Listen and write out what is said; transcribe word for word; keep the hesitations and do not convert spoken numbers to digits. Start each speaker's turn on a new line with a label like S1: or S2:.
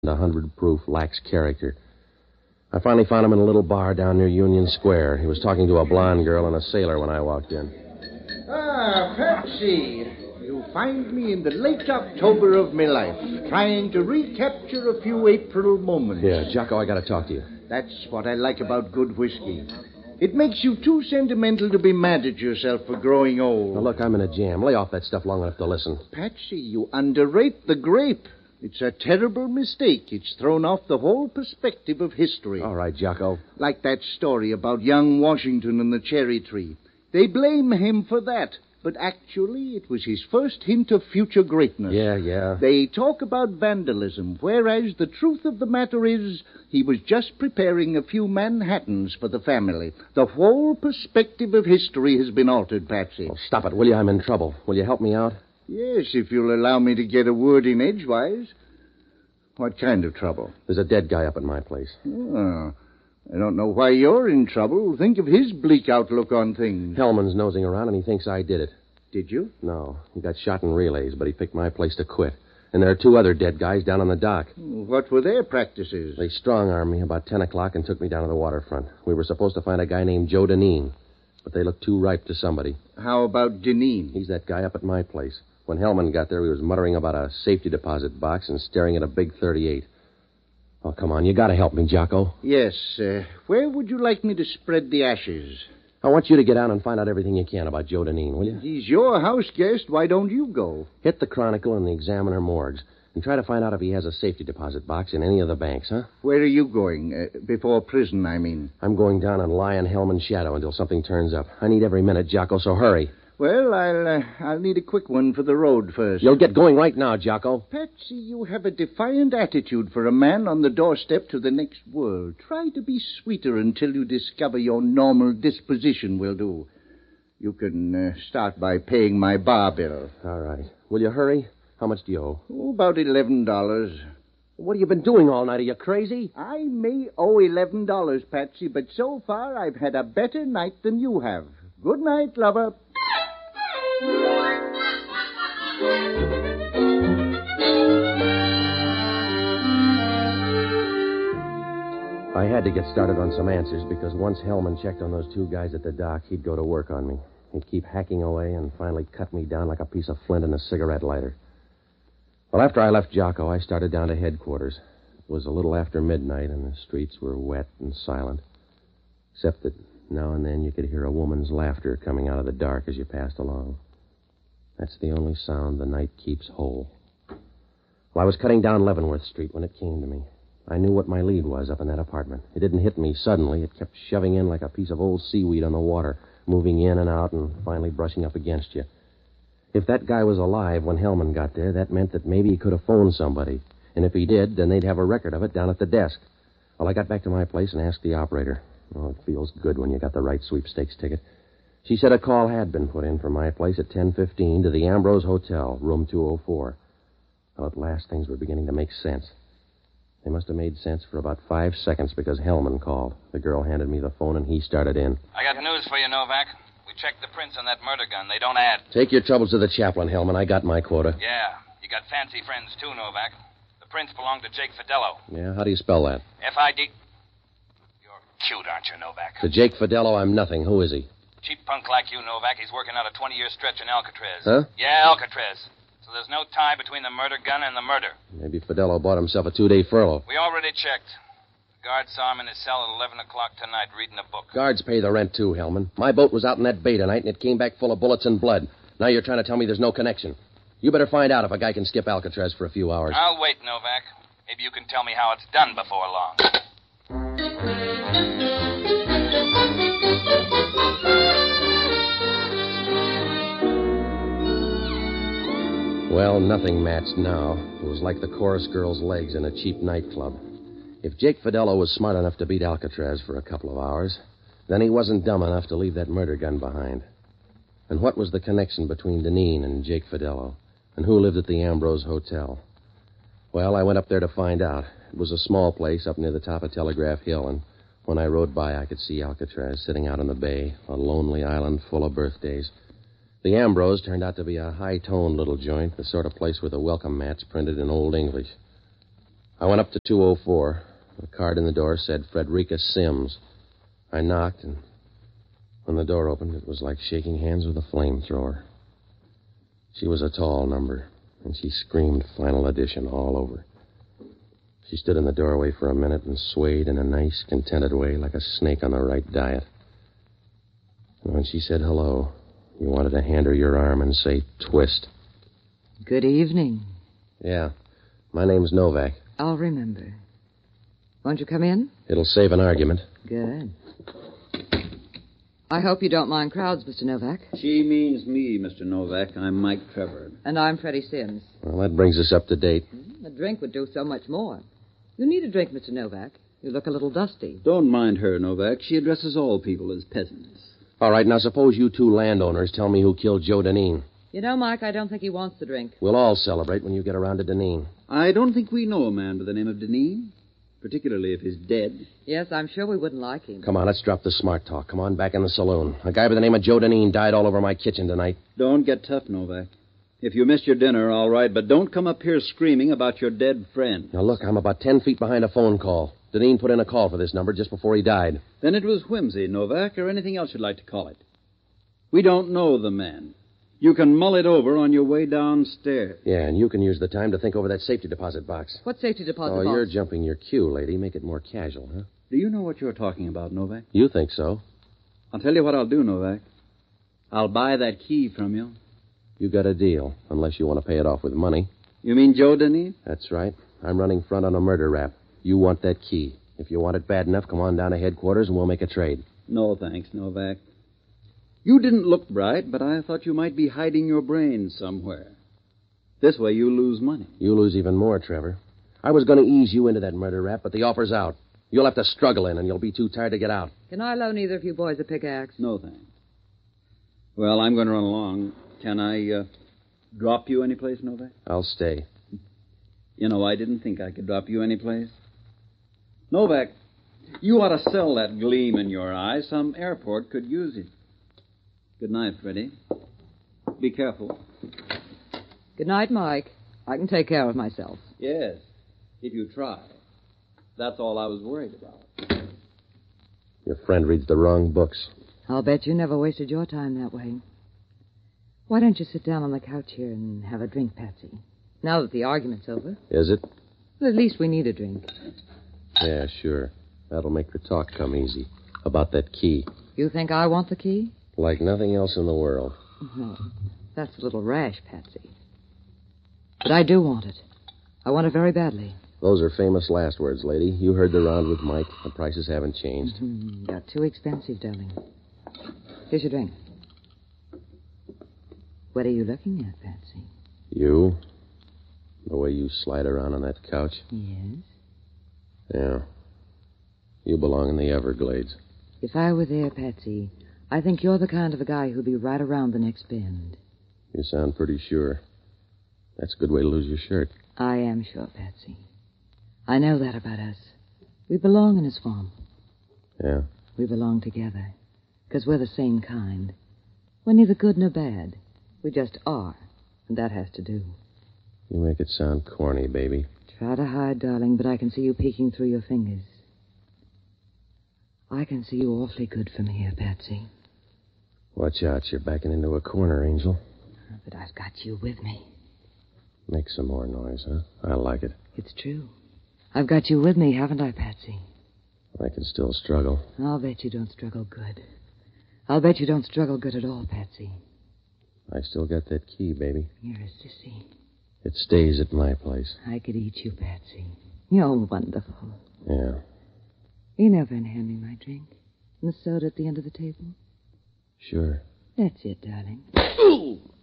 S1: a hundred proof, lax character. I finally found him in a little bar down near Union Square. He was talking to a blonde girl and a sailor when I walked in.
S2: Ah, Patsy. You find me in the late October of my life, trying to recapture a few April moments.
S1: Yeah, Jocko, I gotta talk to you.
S2: That's what I like about good whiskey. It makes you too sentimental to be mad at yourself for growing old.
S1: Now, look, I'm in a jam. Lay off that stuff long enough to listen.
S2: Patsy, you underrate the grape. It's a terrible mistake. It's thrown off the whole perspective of history.
S1: All right, Jocko.
S2: Like that story about young Washington and the cherry tree. They blame him for that, but actually it was his first hint of future greatness.
S1: Yeah, yeah.
S2: They talk about vandalism, whereas the truth of the matter is he was just preparing a few Manhattans for the family. The whole perspective of history has been altered, Patsy.
S1: Oh, stop it, will you? I'm in trouble. Will you help me out?
S2: Yes, if you'll allow me to get a word in edgewise. What kind of trouble?
S1: There's a dead guy up at my place.
S2: Oh, I don't know why you're in trouble. Think of his bleak outlook on things.
S1: Hellman's nosing around, and he thinks I did it.
S2: Did you?
S1: No, he got shot in relays, but he picked my place to quit. And there are two other dead guys down on the dock.
S2: What were their practices?
S1: They strong-armed me about ten o'clock and took me down to the waterfront. We were supposed to find a guy named Joe Deneen, but they looked too ripe to somebody.
S2: How about Deneen?
S1: He's that guy up at my place. When Hellman got there, he was muttering about a safety deposit box and staring at a big thirty-eight. Oh, come on, you gotta help me, Jocko.
S2: Yes, uh, where would you like me to spread the ashes?
S1: I want you to get down and find out everything you can about Joe Deneen, will you?
S2: He's your house guest. Why don't you go?
S1: Hit the Chronicle and the Examiner morgues and try to find out if he has a safety deposit box in any of the banks, huh?
S2: Where are you going? Uh, before prison, I mean.
S1: I'm going down and lie in Hellman's shadow until something turns up. I need every minute, Jocko, so hurry.
S2: Well, I'll uh, I'll need a quick one for the road first.
S1: You'll get going right now, Jocko.
S2: Patsy, you have a defiant attitude for a man on the doorstep to the next world. Try to be sweeter until you discover your normal disposition will do. You can uh, start by paying my bar bill.
S1: All right. Will you hurry? How much do you owe?
S2: Oh, about eleven dollars.
S1: What have you been doing all night? Are you crazy?
S2: I may owe eleven dollars, Patsy, but so far I've had a better night than you have. Good night, lover.
S1: I had to get started on some answers because once Hellman checked on those two guys at the dock, he'd go to work on me. He'd keep hacking away and finally cut me down like a piece of flint in a cigarette lighter. Well, after I left Jocko, I started down to headquarters. It was a little after midnight, and the streets were wet and silent, except that now and then you could hear a woman's laughter coming out of the dark as you passed along. That's the only sound the night keeps whole. Well, I was cutting down Leavenworth Street when it came to me. I knew what my lead was up in that apartment. It didn't hit me suddenly. It kept shoving in like a piece of old seaweed on the water, moving in and out and finally brushing up against you. If that guy was alive when Hellman got there, that meant that maybe he could have phoned somebody. And if he did, then they'd have a record of it down at the desk. Well, I got back to my place and asked the operator. Oh, it feels good when you got the right sweepstakes ticket. She said a call had been put in from my place at ten fifteen to the Ambrose Hotel, room two oh four. Well, at last things were beginning to make sense. They must have made sense for about five seconds because Hellman called. The girl handed me the phone and he started in.
S3: I got news for you, Novak. We checked the prints on that murder gun. They don't add.
S1: Take your troubles to the chaplain, Hellman. I got my quota.
S3: Yeah. You got fancy friends, too, Novak. The prints belong to Jake Fidello.
S1: Yeah? How do you spell that?
S3: F I D... You're cute, aren't you, Novak?
S1: To Jake Fidello, I'm nothing. Who is he?
S3: Cheap punk like you, Novak. He's working out a twenty-year stretch in Alcatraz.
S1: Huh?
S3: Yeah, Alcatraz. So there's no tie between the murder gun and the murder.
S1: Maybe Fidello bought himself a two-day furlough.
S3: We already checked. The guard saw him in his cell at eleven o'clock tonight reading a book.
S1: Guards pay the rent, too, Hellman. My boat was out in that bay tonight, and it came back full of bullets and blood. Now you're trying to tell me there's no connection. You better find out if a guy can skip Alcatraz for a few hours.
S3: I'll wait, Novak. Maybe you can tell me how it's done before long.
S1: Well, nothing matched now. It was like the chorus girl's legs in a cheap nightclub. If Jake Fidello was smart enough to beat Alcatraz for a couple of hours, then he wasn't dumb enough to leave that murder gun behind. And what was the connection between Deneen and Jake Fidello? And who lived at the Ambrose Hotel? Well, I went up there to find out. It was a small place up near the top of Telegraph Hill, and when I rode by, I could see Alcatraz sitting out on the bay, a lonely island full of birthdays. The Ambrose turned out to be a high-toned little joint, the sort of place with the welcome mats printed in Old English. I went up to two oh four. The card in the door said Frederica Sims. I knocked, and when the door opened, it was like shaking hands with a flamethrower. She was a tall number, and she screamed Final Edition all over. She stood in the doorway for a minute and swayed in a nice, contented way like a snake on the right diet. And when she said hello, you wanted to hand her your arm and say, twist.
S4: Good evening.
S1: Yeah. My name's Novak.
S4: I'll remember. Won't you come in?
S1: It'll save an argument.
S4: Good. I hope you don't mind crowds, Mister Novak.
S5: She means me, Mister Novak. I'm Mike Trevor.
S4: And I'm Freddie Sims.
S1: Well, that brings us up to date.
S4: A drink would do so much more. You need a drink, Mister Novak. You look a little dusty.
S5: Don't mind her, Novak. She addresses all people as peasants.
S1: All right, now suppose you two landowners tell me who killed Joe Deneen.
S4: You know, Mike, I don't think he wants the drink.
S1: We'll all celebrate when you get around to Deneen.
S5: I don't think we know a man by the name of Deneen, particularly if he's dead.
S4: Yes, I'm sure we wouldn't like him.
S1: Come on, let's drop the smart talk. Come on, back in the saloon. A guy by the name of Joe Deneen died all over my kitchen tonight.
S5: Don't get tough, Novak. If you missed your dinner, all right, but don't come up here screaming about your dead friend.
S1: Now, look, I'm about ten feet behind a phone call. Deneen put in a call for this number just before he died.
S5: Then it was whimsy, Novak, or anything else you'd like to call it. We don't know the man. You can mull it over on your way downstairs.
S1: Yeah, and you can use the time to think over that safety deposit box.
S4: What safety deposit
S1: Oh,
S4: box?
S1: you're jumping your cue, lady. Make it more casual, huh?
S5: Do you know what you're talking about, Novak?
S1: You think so.
S5: I'll tell you what I'll do, Novak. I'll buy that key from you.
S1: You got a deal, unless you want to pay it off with money.
S5: You mean Joe Deneen?
S1: That's right. I'm running front on a murder rap. You want that key. If you want it bad enough, come on down to headquarters and we'll make a trade.
S5: No, thanks, Novak. You didn't look bright, but I thought you might be hiding your brains somewhere. This way you lose money.
S1: You lose even more, Trevor. I was going to ease you into that murder rap, but the offer's out. You'll have to struggle in, and you'll be too tired to get out.
S4: Can I loan either of you boys a pickaxe?
S5: No, thanks. Well, I'm going to run along. Can I uh, drop you anyplace, Novak?
S1: I'll stay.
S5: You know, I didn't think I could drop you anyplace. Novak, you ought to sell that gleam in your eye. Some airport could use it. Good night, Freddie. Be careful.
S4: Good night, Mike. I can take care of myself.
S5: Yes, if you try. That's all I was worried about.
S1: Your friend reads the wrong books.
S4: I'll bet you never wasted your time that way. Why don't you sit down on the couch here and have a drink, Patsy? Now that the argument's over.
S1: Is it?
S4: Well, at least we need a drink.
S1: Yeah, sure. That'll make the talk come easy. About that key.
S4: You think I want the key?
S1: Like nothing else in the world.
S4: No, that's a little rash, Patsy. But I do want it. I want it very badly.
S1: Those are famous last words, lady. You heard the round with Mike. The prices haven't changed.
S4: Mm-hmm. Got too expensive, darling. Here's your drink. What are you looking at, Patsy?
S1: You? The way you slide around on that couch?
S4: Yes.
S1: Yeah. You belong in the Everglades.
S4: If I were there, Patsy, I think you're the kind of a guy who'll be right around the next bend.
S1: You sound pretty sure. That's a good way to lose your shirt.
S4: I am sure, Patsy. I know that about us. We belong in a swamp.
S1: Yeah?
S4: We belong together. Because we're the same kind. We're neither good nor bad. We just are. And that has to do.
S1: You make it sound corny, baby.
S4: Try to hide, darling, but I can see you peeking through your fingers. I can see you awfully good from here, Patsy.
S1: Watch out. You're backing into a corner, Angel.
S4: But I've got you with me.
S1: Make some more noise, huh? I like it.
S4: It's true. I've got you with me, haven't I, Patsy?
S1: I can still struggle.
S4: I'll bet you don't struggle good. I'll bet you don't struggle good at all, Patsy.
S1: I still got that key, baby.
S4: You're a sissy.
S1: It stays at my place.
S4: I could eat you, Patsy. You're wonderful.
S1: Yeah.
S4: You know when hand me my drink? And the soda at the end of the table?
S1: Sure.
S4: That's it, darling.